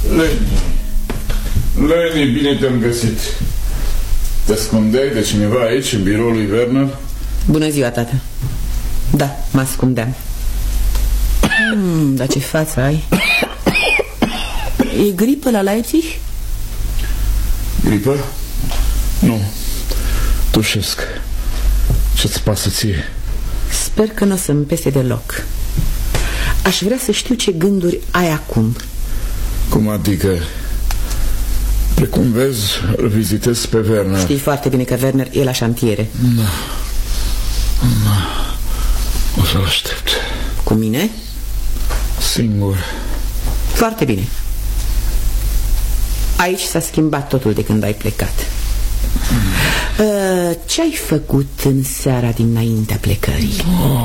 Leni, bine te-am găsit. Te ascundeai de cineva aici, în biroul lui Werner? Bună ziua, tată. Da, mă ascundeam. Dar ce față ai? E gripă la Leipzig? Gripă? Nu. Tușesc. Ce-ți pasă ție? Sper că nu o să-mi pese deloc. Aș vrea să știu ce gânduri ai acum. Cum adică? Precum vezi, îl vizitez pe Werner. Știi foarte bine că Werner e la șantiere. Da. O să-l aștept. Cu mine? Singur. Foarte bine. Aici s-a schimbat totul de când ai plecat. Ce-ai făcut în seara dinaintea plecării?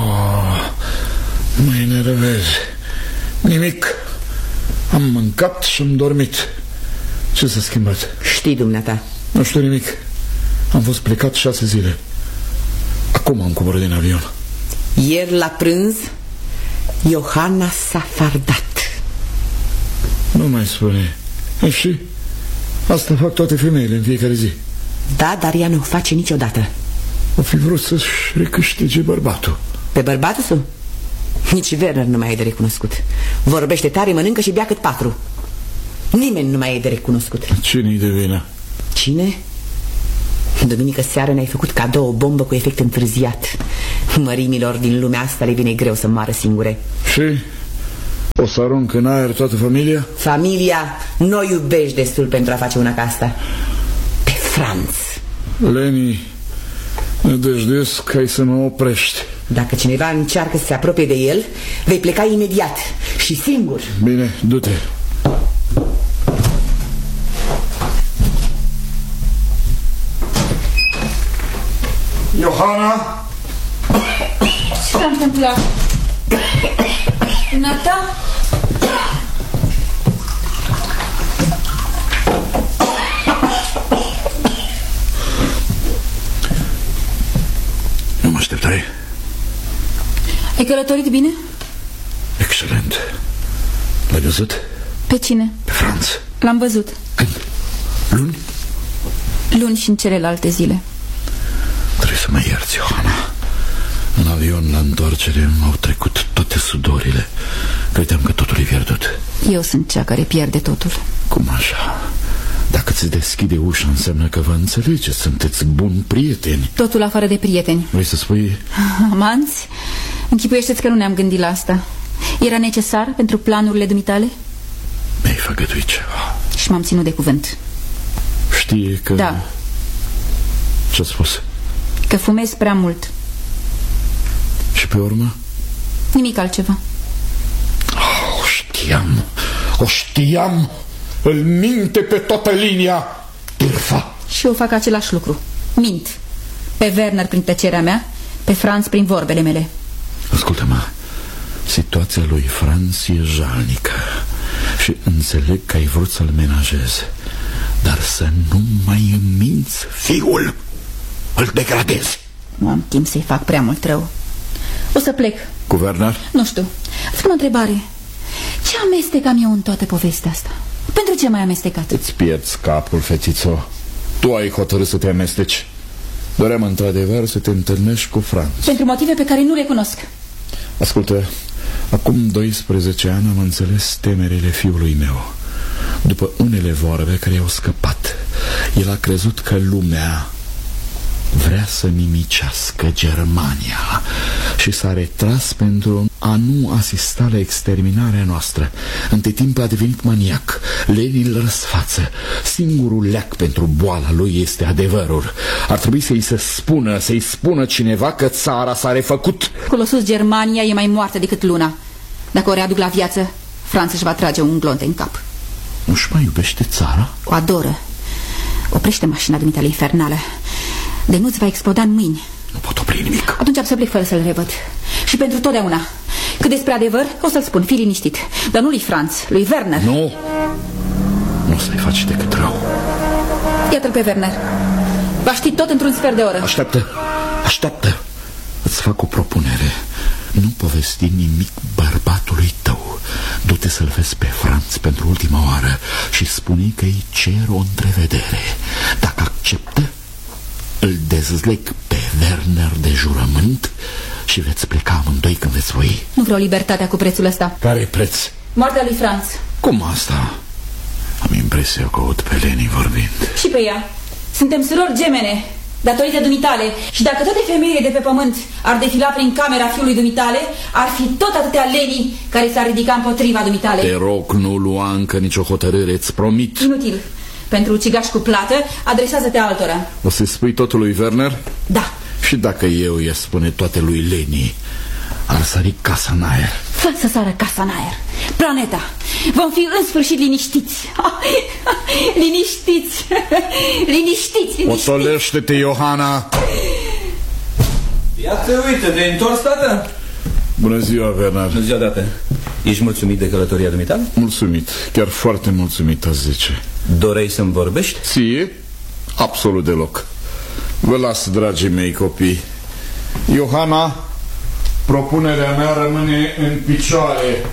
Mă enervezi. Nimic. Am mâncat și am dormit. Ce s-a schimbat? Știi, dumneata. Nu știu nimic. Am fost plecat 6 zile. Acum am coborât din avion. Ieri la prânz Johanna s-a fardat. Nu mai spune. Și asta fac toate femeile în fiecare zi. Da, dar ea nu o face niciodată. O fi vrut să-și recâștige bărbatul. Pe bărbatul său? Nici Werner nu mai e de recunoscut. Vorbește tare, mănâncă și bea cât 4. Nimeni nu mai e de recunoscut. Cine-i de vină? Cine? Duminică seară ne-ai făcut cadou o bombă cu efect întârziat. Mărimilor din lumea asta le vine greu să moară singure. Și? O să arunc în aer toată familia? Familia nu o iubești destul pentru a face una ca asta. Pe Franz. Leni, nădăjduiesc că ai să mă oprești. Dacă cineva încearcă să se apropie de el, vei pleca imediat și singur. Bine, du-te. Johanna? Ce s-a întâmplat? Nata? Nu mă așteptai? Ai călătorit bine? Excelent. L-ai văzut? Pe cine? Pe Franz. L-am văzut. Când? Luni? Luni și în celelalte zile. Trebuie să mă ierți, Johanna. În avion, la întoarcere, m-au trecut toate sudorile. Credeam că totul e pierdut. Eu sunt cea care pierde totul. Cum așa? Dacă ți deschide ușa, înseamnă că vă înțelegeți, sunteți buni prieteni. Totul afară de prieteni. Vrei să spui? Amanți? Închipuiește-ți că nu ne-am gândit la asta. Era necesar pentru planurile dumitale? Mi-ai făgăduit ceva. Și m-am ținut de cuvânt. Știe că... Da. Ce-a spus? Că fumezi prea mult. Și pe urmă? Nimic altceva. O știam. Îl minte pe toată linia. Târfa. Și eu fac același lucru. Mint. Pe Werner prin tăcerea mea, pe Franz prin vorbele mele. Ascultă-mă. Situația lui Franz e jalnică și înțeleg că ai vrut să-l menajezi, dar să nu mai îmi minți fiul. Îl degradezi. Nu am timp să-i fac prea mult rău. O să plec. Cu Werner? Nu știu. Spune o întrebare. Ce amestecam eu în toată povestea asta? Pentru ce mai amestecat? Îți pierzi capul, fetițo. Tu ai hotărât să te amesteci. Doream într-adevăr să te întâlnești cu Franz. Pentru motive pe care nu le cunosc. Ascultă, acum 12 ani am înțeles temerile fiului meu. După unele vorbe care i-au scăpat, el a crezut că lumea vrea să nimicească Germania și s-a retras pentru a nu asista la exterminarea noastră. Între timp a devenit maniac. Leni îl răsfață. Singurul leac pentru boala lui este adevărul. Ar trebui să-i spună cineva că țara s-a refăcut. Colosus Germania e mai moartă decât luna. Dacă o readuc la viață, Franța își va trage un glonte în cap. Nu-și mai iubește țara? O adoră. Oprește mașina dumitale infernală. De nu-ți va exploda în mâini. Nu pot opri nimic. Atunci am să plec fără să-l revăd. Și pentru totdeauna. Cât despre adevăr, o să-l spun, fii liniștit. Dar nu lui Franz, lui Werner. Nu. Nu o să-i faci decât rău. Iată-l pe Werner. Va ști tot într-un sfert de oră. Așteaptă. Îți fac o propunere. Nu povesti nimic bărbatului tău. Du-te să-l vezi pe Franț pentru ultima oară și spune că îi cer o întrevedere. Dacă acceptă, îl dezleg pe Werner de jurământ și veți pleca amândoi când veți voi. Nu vreau libertatea cu prețul ăsta. Care-i preț? Moartea lui Franț. Cum asta? Am impresia că aud pe Leni vorbind. Și pe ea. Suntem surori gemene, datorită dumitale. Și dacă toate femeile de pe pământ ar defila prin camera fiului dumitale, ar fi tot atâtea Leni care s-ar ridica împotriva dumitale. Te rog, nu lua încă nicio hotărâre, îți promit. Inutil. Pentru ucigaș cu plată, adresează-te altora. O să-i spui totul lui Werner? Da. Și dacă eu i-aș spune toate lui Leni, ar sări casa în aer. Fă să sară casa în aer. Planeta. Vom fi în sfârșit liniștiți. Liniștiți. Liniștiți. Otolește-te, Johanna. Iată, uite, te-ai întors, tată? Bună ziua, Werner. Bună ziua, tată. Ești mulțumit de călătoria dumitale? Mulțumit, chiar foarte mulțumit, aș zice. Doreai să-mi vorbești? Ție? Absolut deloc. Vă las, dragii mei copii. Johanna, propunerea mea rămâne în picioare.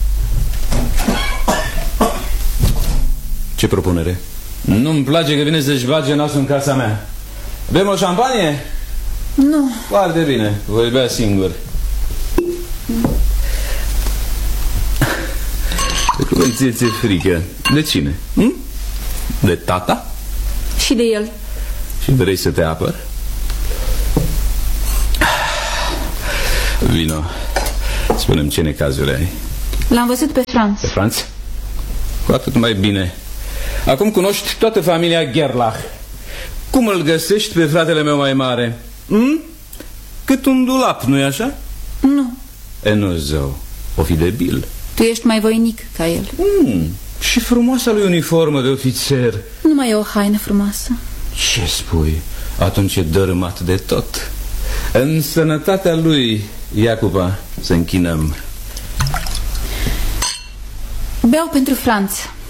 Ce propunere? Nu-mi place că vine să-și bage nasul în casa mea. Bem o șampanie? Nu. Foarte bine, voi bea singur. Cum ți-e frică? De cine? De tata? Și de el. Și vrei să te apăr? Vino, spune-mi ce necazuri ai. L-am văzut pe Franț. Pe Franț? Cu atât mai bine. Acum cunoști toată familia Gerlach. Cum îl găsești pe fratele meu mai mare? Cât un dulap, nu-i așa? Nu. E, nu, zău, o fi debil. Tu ești mai voinic ca el. Și frumoasa lui uniformă de ofițer. Nu mai e o haină frumoasă. Ce spui? Atunci e dărâmat de tot. În sănătatea lui, Iacuba, să închinăm. Beau pentru Franț.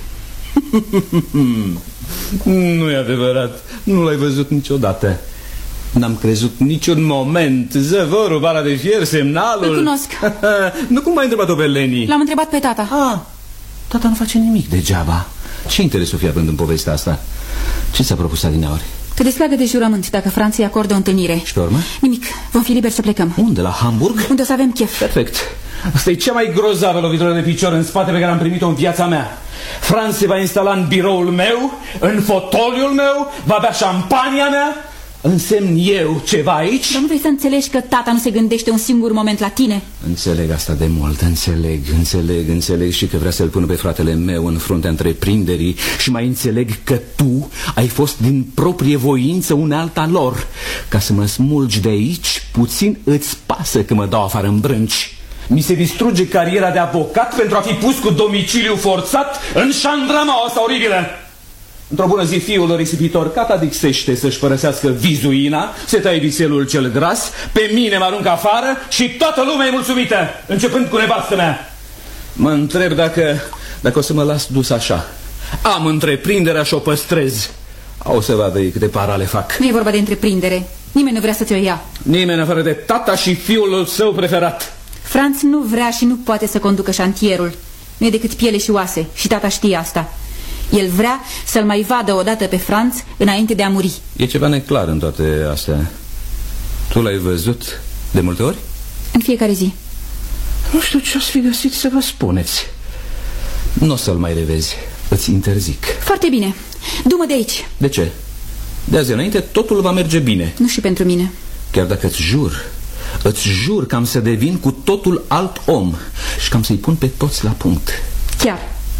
Nu e adevărat. Nu l-ai văzut niciodată. N-am crezut niciun moment. Zăvorul, bara de fier, semnalul. Îl cunosc. Nu, cum m-ai întrebat-o pe Leni? L-am întrebat pe tata. Tata nu face nimic degeaba. Ce interes o fi având în povestea asta? Ce ți-a propus adineauri? Te desleagă de jurământ dacă Franța îi acordă o întâlnire. Și pe urmă? Nimic, vom fi liberi să plecăm. Unde, la Hamburg? Unde o să avem chef. Perfect. Asta e cea mai grozavă lovitură de picior în spate pe care am primit-o în viața mea. Franț se va instala în biroul meu, în fotoliul meu, va bea șampania mea. Însemn eu ceva aici? Dar nu vrei să înțelegi că tata nu se gândește un singur moment la tine? Înțeleg asta de mult, înțeleg și că vrea să-l pună pe fratele meu în fruntea întreprinderii. Și mai înțeleg că tu ai fost din proprie voință unealta lor. Ca să mă smulgi de aici, puțin îți pasă că mă dau afară în brânci. Mi se distruge cariera de avocat pentru a fi pus cu domiciliu forțat în șandramaua asta oribilă. Într-o bună zi, fiul risipitor catadixește să-și părăsească vizuina, se taie vițelul cel gras, pe mine mă aruncă afară și toată lumea e mulțumită, începând cu nevastă mea. Mă întreb dacă o să mă las dus așa. Am întreprinderea și o păstrez. O să vadă ei câte parale fac. Nu e vorba de întreprindere. Nimeni nu vrea să ți-o ia. Nimeni afară de tata și fiul său preferat. Franț nu vrea și nu poate să conducă șantierul. Nu e decât piele și oase și tata știe asta. El vrea să-l mai vadă odată pe Franț înainte de a muri. E ceva neclar în toate astea. Tu l-ai văzut de multe ori? În fiecare zi. Nu știu ce ați fi găsit să vă spuneți. Nu o să-l mai revezi, îți interzic. Foarte bine, du-mă de aici. De ce? De azi înainte totul va merge bine. Nu și pentru mine. Chiar dacă îți jur că am să devin cu totul alt om și că am să-i pun pe toți la punct. Chiar.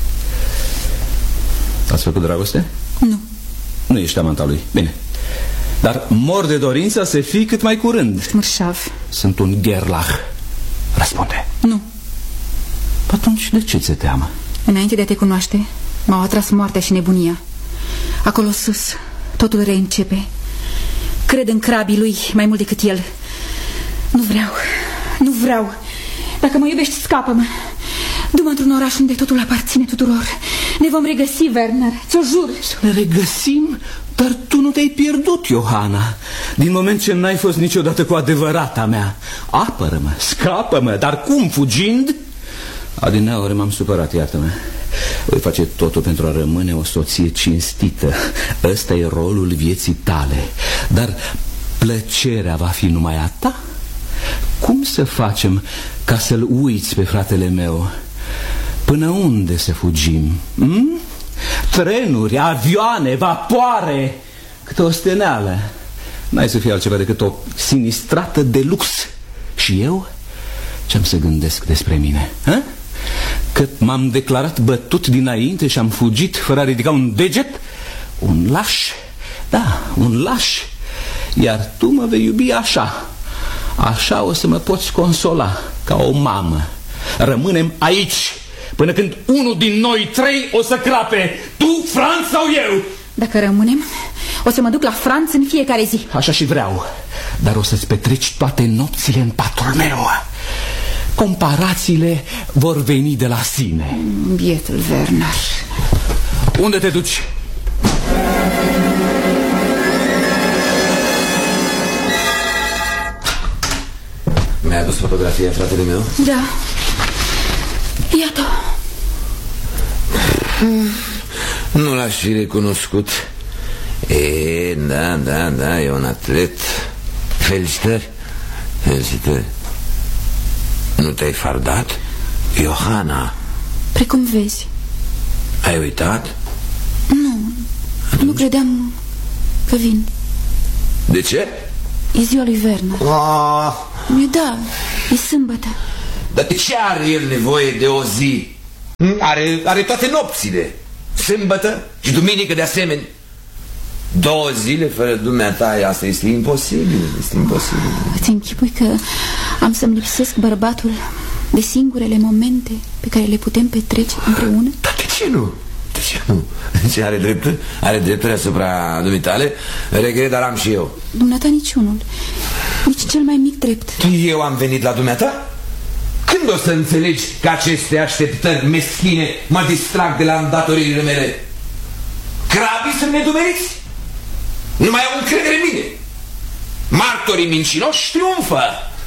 Ați făcut dragoste? Nu. Nu ești amanta lui, bine. Dar mor de dorința să fii cât mai curând. Mărșav. Sunt un Gerlach. Răspunde. Nu. Atunci de ce ți-e teamă? Înainte de a te cunoaște, m-au atras moartea și nebunia. Acolo sus, totul reîncepe. Cred în crabii lui mai mult decât el. Nu vreau. Dacă mă iubești, scapă-mă. Du-mă într-un oraș unde totul aparține tuturor. Ne vom regăsi, Werner, ți-o jur. Să ne regăsim? Dar tu nu te-ai pierdut, Johanna. Din moment ce n-ai fost niciodată cu adevărata mea. Apără-mă, scapă-mă, dar cum, fugind? Adineaori m-am supărat, iartă-mă. Voi face totul pentru a rămâne o soție cinstită. Ăsta e rolul vieții tale. Dar plăcerea va fi numai a ta? Cum să facem ca să-l uiți pe fratele meu? Până unde să fugim? Trenuri, avioane, vapoare. Câte o steneală. N-ai să fie altceva decât o sinistrată de lux. Și eu? Ce-am să gândesc despre mine? Ha? Că m-am declarat bătut dinainte și am fugit fără a ridica un deget? Un laș? Da, un laș. Iar tu mă vei iubi așa. Așa o să mă poți consola, ca o mamă. Rămânem aici până când unul din noi trei o să crape. Tu, Franz sau eu? Dacă rămânem, o să mă duc la Franz în fiecare zi. Așa și vreau. Dar o să-ți petreci toate nopțile în patul meu. Comparațiile vor veni de la sine. Bietul Werner. Unde te duci? Mi-ai adus fotografia, fratele meu? Da. Iată. Nu l-aș fi recunoscut. Da, e un atlet. Felicitări. Nu te-ai fardat? Johanna. Precum vezi. Ai uitat? Nu credeam că vin. De ce? E ziua lui Werner. Da, e sâmbătă. Dar de ce are el nevoie de o zi? Are toate nopțile. Sâmbătă și duminică de asemenea. 2 zile fără dumneata, asta este imposibil. Îți închipui că am să-mi lipsesc bărbatul de singurele momente pe care le putem petrece împreună? Dar de ce nu? Ce are drepturi asupra dumitale? Regret, dar am și eu. Dumneata niciunul. Nici cel mai mic drept. Eu am venit la dumneata? Când o să înțelegi că aceste așteptări meschine mă distrag de la îndatoririle mele? Crabii sunt nedumeriți. Nu mai au încredere în mine. Martorii mincinoși triumfă.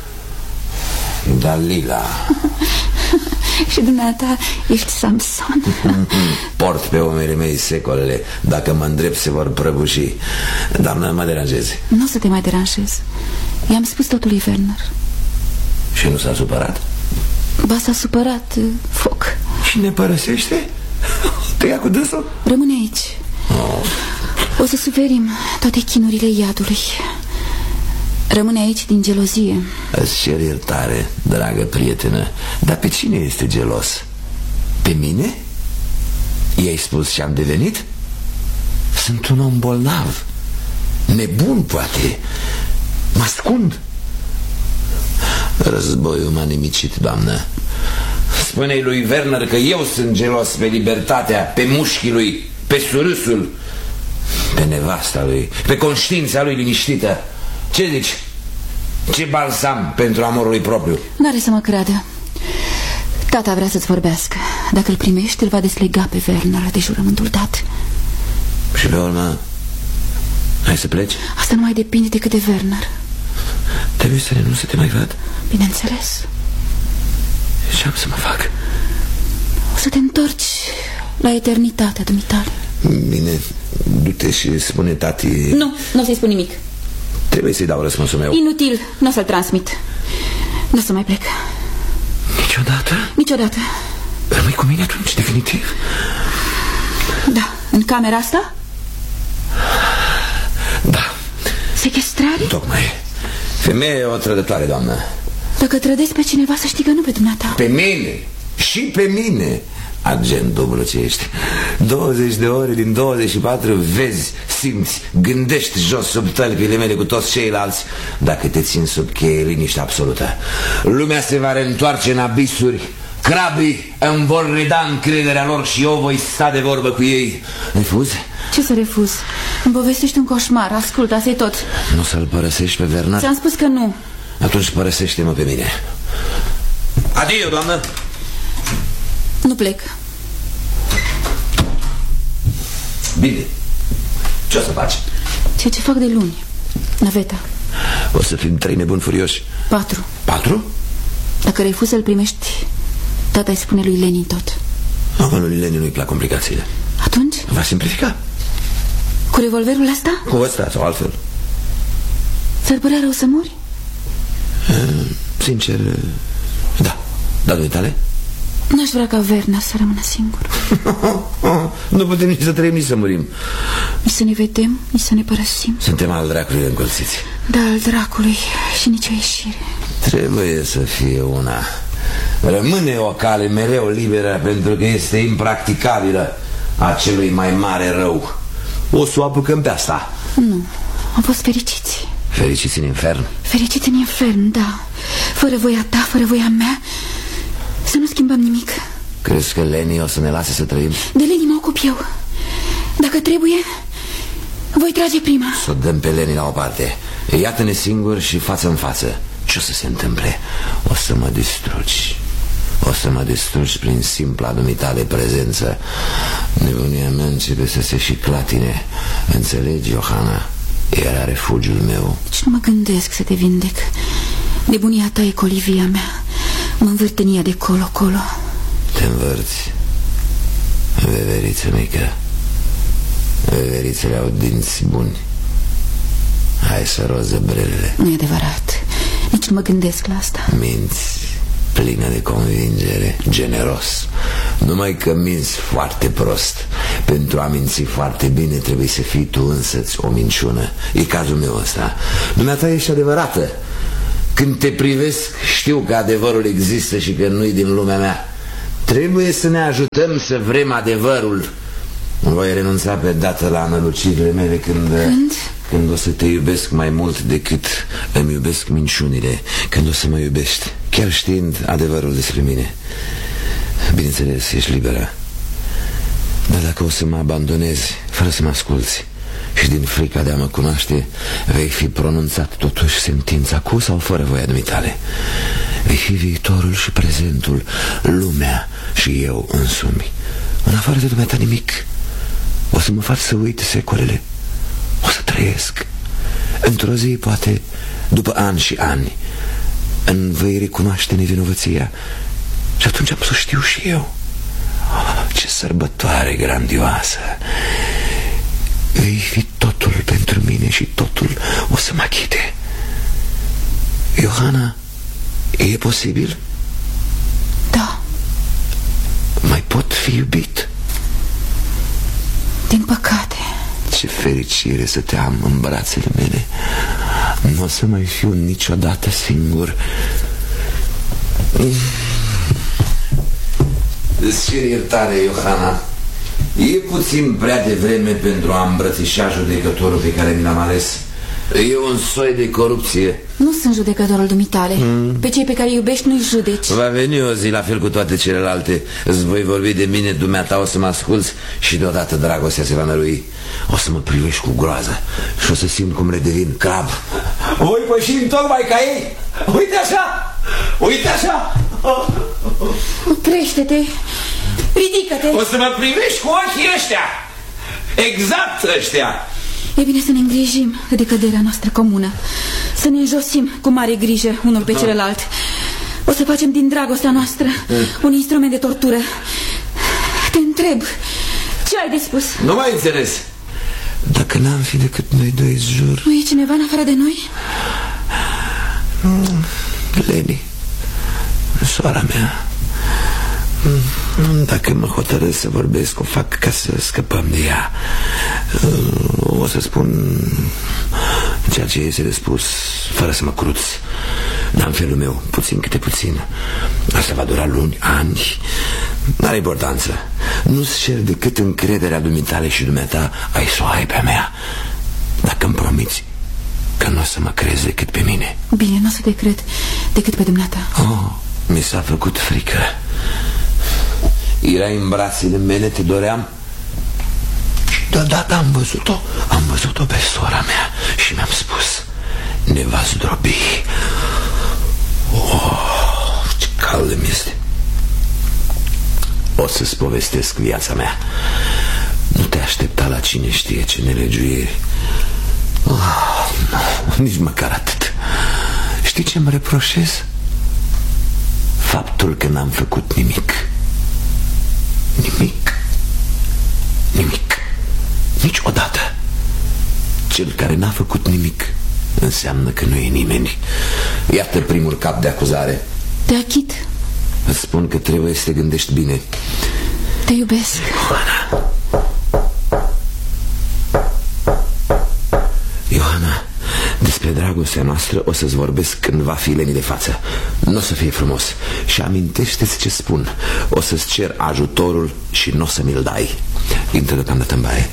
Dalila. Și dumneata ești Samson. Port pe omerii mei secolele. Dacă mă îndrept se vor prăbuși. Dar nu mă deranjezi. Nu o să te mai deranjez. I-am spus totul lui Werner. Și nu s-a supărat? Ba, s-a supărat. Foc. Și ne părăsește? Te ia cu dânsul? Rămâne aici. O să suferim toate chinurile iadului. Rămâne aici din gelozie. Îți cer iertare, dragă prietenă. Dar pe cine este gelos? Pe mine? I-ai spus ce am devenit? Sunt un om bolnav. Nebun, poate. Mă ascund. Războiul m-a nimicit, doamnă. Spune-i lui Werner că eu sunt gelos pe libertatea, pe mușchii lui, pe surâsul, pe nevasta lui, pe conștiința lui liniștită. Ce zici? Ce balsam pentru amorul lui propriu? N-are să mă creadă. Tata vrea să-ți vorbească. Dacă îl primești, îl va deslega pe Werner de jurământul dat. Și pe urmă, hai să pleci? Asta nu mai depinde decât de Werner. Trebuie să renunț să te mai văd? Bineînțeles. Ce am să mă fac? O să te întorci la eternitatea dumitale. Bine, du-te și spune tati. Nu o să-i spun nimic. Trebuie să-i dau răspunsul meu. Inutil, nu o să-l transmit. Nu o să mai plec. Niciodată? Niciodată. Rămâi cu mine atunci, definitiv? Da, în camera asta? Da. Sechestrare? Tocmai. Femeia e o trădătoare, doamnă. Dacă trădezi pe cineva, să știi că nu pe dumneata. Pe mine. Și pe mine. Agent dublu ce ești. 20 de ore din 24 vezi, simți, gândești jos sub tălpile mele cu toți ceilalți. Dacă te țin sub cheie, liniște absolută. Lumea se va reîntoarce în abisuri. Crabii îmi vor reda încrederea lor și eu voi sta de vorbă cu ei. Refuzi? Ce să refuz? Îmi povestești un coșmar, ascultă, asta-i tot. Nu să-l părăsești pe Werner? Ți-am spus că nu. Atunci părăsește-mă pe mine. Adio, doamnă. Nu plec. Bine. Ce o să faci? Ceea ce fac de luni. Naveta. O să fim 3 nebuni furioși. 4. 4? Dacă refuzi să-l primești, Tata îi spune lui Leni tot. Mama lui Leni nu-i plac complicațiile. Atunci? Va simplifica. Cu revolverul ăsta? Cu ăsta sau altfel. Ți-ar părea rău să mori? Sincer, da. Dar dumitale? N-aș vrea ca Verna să rămână singur. Nu putem nici să trăim, nici să murim. Nici să ne vedem, nici să ne părăsim. Suntem al dracului încălțiți. Da, al dracului. Și nicio ieșire. Trebuie să fie una. Rămâne o cale mereu liberă, pentru că este impracticabilă a celui mai mare rău. O să o apucăm pe asta. Nu, am fost fericiți. Fericiți în infern? Fericiți în infern, da. Fără voia ta, fără voia mea. Să nu schimbăm nimic. Crezi că Leni o să ne lase să trăim? De Leni mă ocup eu. Dacă trebuie, voi trage prima. Să o dăm pe Leni la o parte. Iată-ne singuri și față în față. Ce o să se întâmple? O să mă distrugi. O să mă distrugi prin simpla dumitale prezență. Nebunia mea începe să se și clatine. Înțelegi, Johanna? Era refugiul meu. Deci nu mă gândesc să te vindec. Nebunia ta e colivia mea. Mă învârt în ea de colo-colo. Te învârți, veveriță mică. Veverițele au dinți buni. Hai să rozi zăbrelele. Nu e adevărat. Nici nu mă gândesc la asta. Minți, plină de convingere, generos. Numai că minți foarte prost. Pentru a minți foarte bine trebuie să fii tu însăți o minciună. E cazul meu ăsta. Dumneata ești adevărată. Când te privesc, știu că adevărul există și că nu-i din lumea mea. Trebuie să ne ajutăm să vrem adevărul. Voi renunța pe dată la nălucirile mele când o să te iubesc mai mult decât îmi iubesc minciunile. Când o să mă iubești, chiar știind adevărul despre mine. Bineînțeles, ești liberă. Dar dacă o să mă abandonezi fără să mă asculți și din frica de a mă cunoaște vei fi pronunțat totuși sentința cu sau fără voia dumitale. Vei fi viitorul și prezentul, lumea și eu însumi. În afară de dumneata nimic. O să mă fac să uit secolele. O să trăiesc. Într-o zi, poate, după ani și ani, îmi vei recunoaște nevinovăția. Și atunci am să știu și eu. Ce sărbătoare grandioasă. Vei fi totul pentru mine și totul o să mă achite. Johanna, e posibil? Da. Mai pot fi iubit? Din păcate. Ce fericire să te am în brațele mele. Nu o să mai fiu niciodată singur. Îți cer iertare, Johanna. E puțin prea devreme pentru a îmbrățișa judecătorul pe care mi l-am ales. E un soi de corupție. Nu sunt judecătorul dumitale. Pe cei pe care îi iubești nu-i judeci. Va veni o zi la fel cu toate celelalte. Îți voi vorbi de mine, dumneata o să mă asculți și deodată dragostea se va nărui. O să mă privești cu groază și o să simt cum redevin crab. Voi pășim tocmai ca ei. Uite așa. Uite așa. Oprește-te. Ridică-te. O să mă privești cu ochii ăștia. Exact ăștia. E bine să ne îngrijim de căderea noastră comună. Să ne înjosim cu mare grijă unul pe celălalt. O să facem din dragostea noastră un instrument de tortură. Te întreb, ce ai de spus? Nu mai înțeles. Dacă n-am fi decât noi doi, jur. Nu e cineva în afară de noi? Leni, soara mea. Dacă mă hotărăsc să vorbesc, o fac ca să scăpăm de ea. O să spun ceea ce este de spus, fără să mă cruț. Dar în felul meu, puțin câte puțin. Asta va dura luni, ani. N-are importanță. Nu-ți cer decât încrederea dumitale și dumneata ai să o ai pe-a mea. Dacă îmi promiți că nu o să mă crezi decât pe mine. Bine, nu o să te cred decât pe dumneata. Mi s-a făcut frică. Erai în brațele mele, te doream. Și deodată am văzut-o. Am văzut-o pe sora mea și mi-am spus: ne va zdrobi. Ce caldă mi-este. O să-ți povestesc viața mea. Nu te aștepta la cine știe ce nelegiuieri. Nici măcar atât. Știi ce-mi reproșez? Faptul că n-am făcut nimic. Nimic. Niciodată. Cel care n-a făcut nimic înseamnă că nu e nimeni. Iată primul cap de acuzare. Te achit. Îți spun că trebuie să te gândești bine. Te iubesc. Ioana, despre dragostea noastră o să-ți vorbesc când va fi Leni de față. Nu o să fie frumos. Și amintește-ți ce spun. O să-ți cer ajutorul și nu o să mi-l dai. Intră deocamdată în baie.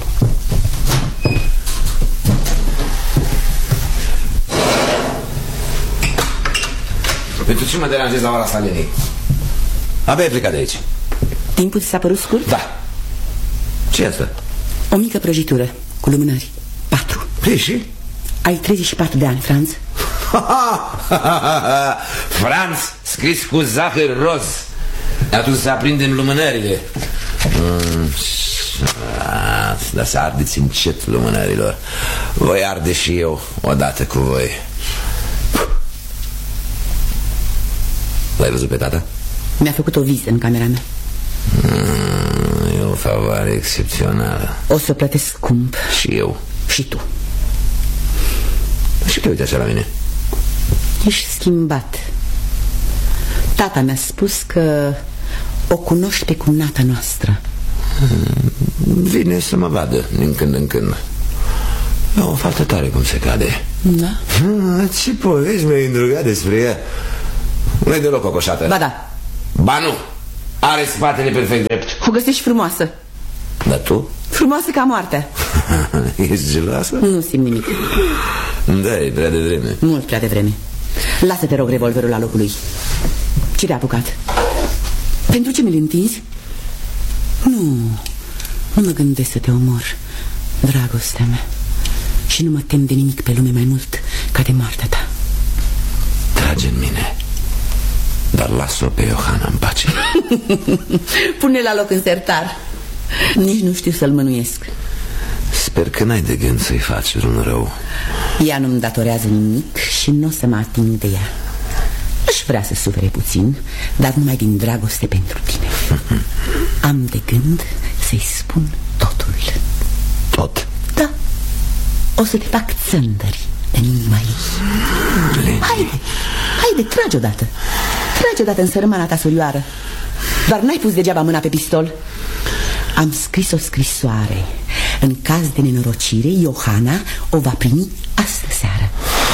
Pentru ce mă deranjezi la ora asta, Leni? Abia ai plecat de aici. Timpul ți s-a părut scurt? Da. Ce e asta? O mică prăjitură cu lumânări. 4. Păi și? Ai 34 de ani, Franz. Franz, scris cu zahăr roz. Atunci să aprindem lumânările. Dar să ardeți încet lumânărilor. Voi arde și eu odată cu voi. L-ai văzut pe tata? Mi-a făcut o vizită în camera mea. E o favoare excepțională. O să plătesc scump. Și eu. Și tu. Și te uite așa la mine. Ești schimbat. Tata mi-a spus că o cunoști pe cumnata noastră. Vine să mă vadă din când în când. E o fată tare cum se cade. Da? Ce povești mi-ai îndrugat despre ea? Nu-i deloc cocoșată. Ba da. Ba nu. Are spatele perfect drept. O găsești frumoasă. Dar tu? Frumoasă ca moartea. Ești geloasă? Nu simt nimic. Da, e prea devreme. Mult prea devreme. Lasă-te, rog, revolverul la locul lui. Ce te-a apucat? Pentru ce mi-l întinzi? Nu mă gândesc să te omor, dragostea mea. Și nu mă tem de nimic pe lume mai mult ca de moartea ta. Trage în mine, dar las-o pe Iohana în pace. Pune la loc în sertar. Nici nu știu să-l mânuiesc. Sper că n-ai de gând să-i faci un rău. Ea nu-mi datorează nimic și nu o să mă ating de ea. Aș vrea să sufere puțin, dar numai din dragoste pentru tine. Am de gând să-i spun totul. Tot? Da. O să te fac țândări în inima ei. Haide, tragi odată. Tragi odată în sărmana ta surioară. Doar n-ai pus degeaba mâna pe pistol. Am scris o scrisoare. În caz de nenorocire, Iohana o va primi astă seară.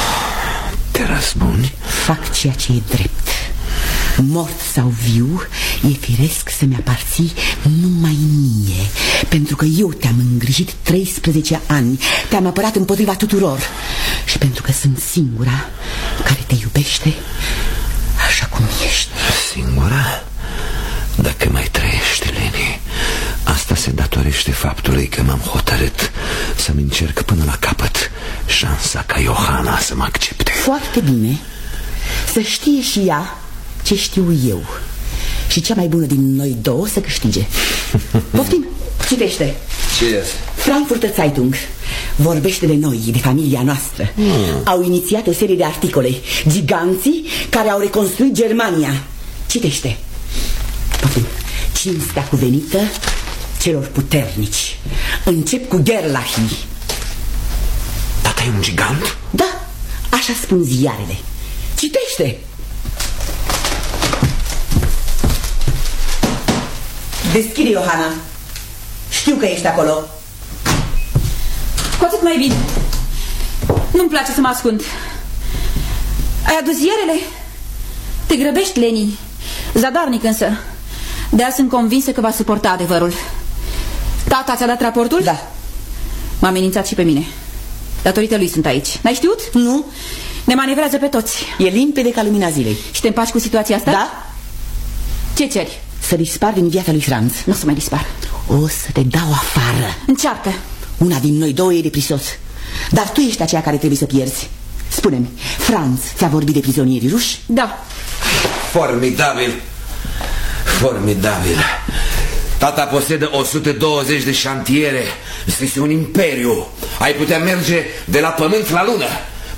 Te răzbuni? Fac ceea ce e drept. Mort sau viu, e firesc să-mi aparții numai mie. Pentru că eu te-am îngrijit 13 ani. Te-am apărat împotriva tuturor. Și pentru că sunt singura care te iubește așa cum ești. Singura? Dacă mai trăiești, Leni, asta se datorește faptului că m-am hotărât să-mi încerc până la capăt șansa ca Iohana să mă accepte. Foarte bine. Să știe și ea ce știu eu. Și cea mai bună din noi două să câștige. Poftim, citește. Ce e? Frankfurter Zeitung. Vorbește de noi, de familia noastră. Au inițiat o serie de articole. Giganții care au reconstruit Germania. Citește. Poftim. Cinstea cuvenită celor puternici. Încep cu Gerlachi. Tata e un gigant? Da, așa spun ziarele. Citește. Deschide, Iohana. Știu că ești acolo. Cu atât mai bine. Nu-mi place să mă ascund. Ai adus ziarele? Te grăbești, Leni. Zadarnic însă. De azi sunt convinsă că va suporta adevărul. Tata ți-a dat raportul? Da. M-a amenințat și pe mine. Datorită lui sunt aici. N-ai știut? Nu. Ne manevrează pe toți. E limpede ca lumina zilei. Și te împaci cu situația asta? Da. Ce ceri? Să dispar din viața lui Franz. Nu o să mai dispar. O să te dau afară. Încearcă. Una din noi două e de prisos. Dar tu ești aceea care trebuie să pierzi. Spune-mi, Franz ți-a vorbit de prizonierii ruși? Da. Formidabil. Formidabil. Tata posedă 120 de șantiere. Este un imperiu. Ai putea merge de la pământ la lună.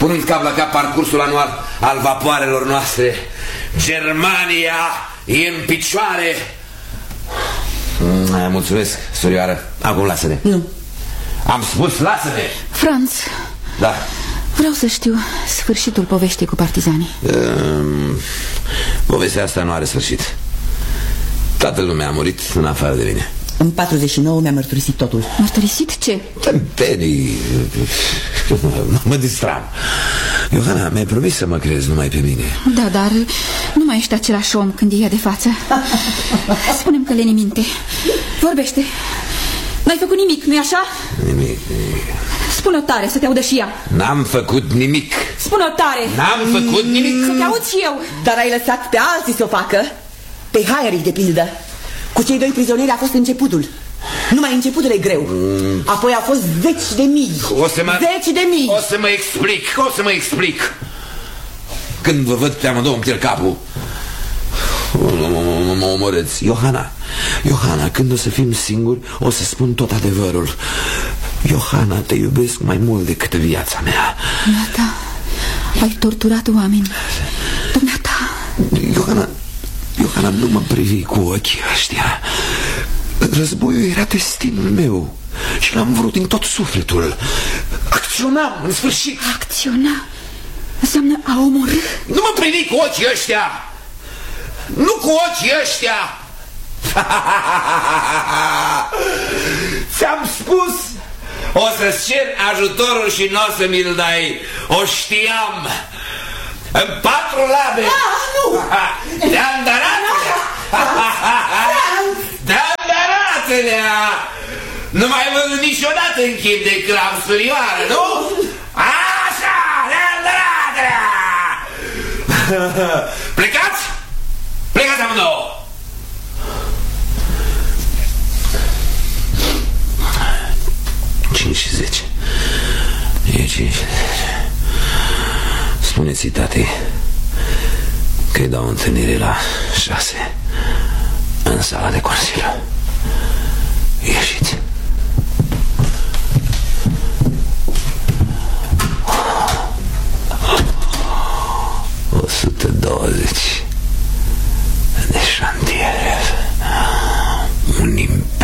punând cap la cap parcursul anual al vapoarelor noastre. Germania e în picioare. Mulțumesc, surioară. Acum lasă-ne. Nu. Am spus lasă-ne. Franz. Da. Vreau să știu sfârșitul poveștii cu partizanii. Povestea asta nu are sfârșit. Toată lumea a murit în afară de mine. În 49 mi-a mărturisit totul. Mărturisit ce? Tâmpenii. Mă distram. Iohana, mi-ai promis să mă crezi numai pe mine. Da, dar nu mai ești același om când e ea de față. Spune-mi că Leni minte. Vorbește. N-ai făcut nimic, nu-i așa? Nimic. Spune-o tare, să te audă și ea. N-am făcut nimic. Spune-o tare. N-am făcut nimic. Să te aud și eu. Dar ai lăsat pe alții să o facă. Pe Heinrich, de pildă. Cu cei 2 prizonieri a fost începutul. Numai începutul e greu. Apoi au fost 10.000. Zeci de mii. O să mă explic. Când vă văd pe amândouă îmi tir capul. Mă omorâți. Iohana, când o să fim singuri, o să spun tot adevărul. Iohana, te iubesc mai mult decât viața mea. Dumneata, ai torturat oameni. Dumneata. Iohana, nu mă privi cu ochii ăștia. Războiul era destinul meu și l-am vrut din tot sufletul. Acționam, în sfârșit. Acționa înseamnă a omorî. Nu mă privi cu ochii ăștia. Nu cu ochii ăștia. Ți-am spus. O să-ți cer ajutorul și nu o să mi-l dai. O știam. În 4 labe. Nu. Te-am darat-lea. Te-am darat-lea. Nu mai văzut niciodată în chip de crav surioară, nu? Așa, te-am darat-lea. Plecați? Plecați amândouă. Cinci și 10. E 5 și 10. Spuneți-i tatei că-i dau întâlnire la 6 în sala de consiliu. Ieșiți. O 120 de șantiere. Un imperiu.